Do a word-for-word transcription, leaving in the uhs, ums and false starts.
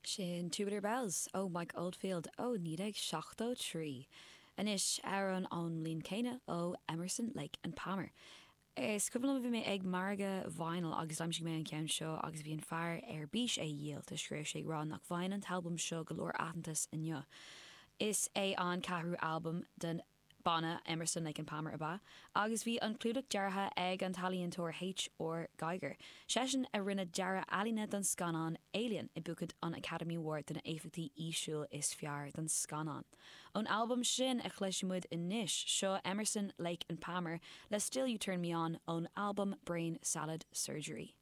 Sin Tubular Bells ó Mike Oldfield ó níd ag seachtó trí. Anis Aaron an líon céine ó Emerson, Lake and Palmer. Is cuireann bhí mé ag marga vinyl agus leim si mé an ceann seo agus bhí an fearr ar bís é díal de scríir sé rá nach bhain an talbum seo go leor aitheantas inniu. Is é an ceathrú album den Bana Emerson, Lake and Palmer abba, agus bhí an clúdach deartha ag an talíontóir H or Geiger. Sesin a rinne deara alína don scanán Alien i bucad an Academy Award den éifeachtaí ísisiúil is fear don scanán. An album sin a chléisimuid in níis seo Emerson, Lake and Palmer le Still You Turn Me On on album Brain Salad Surgery.